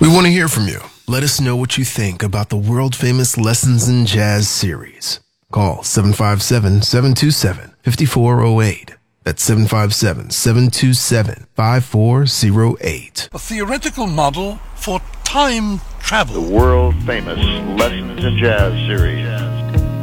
We want to hear from you. Let us know what you think about the world-famous Lessons in Jazz series. Call 757-727-5408. That's 757-727-5408. A theoretical model for time travel. The world-famous Lessons in Jazz series.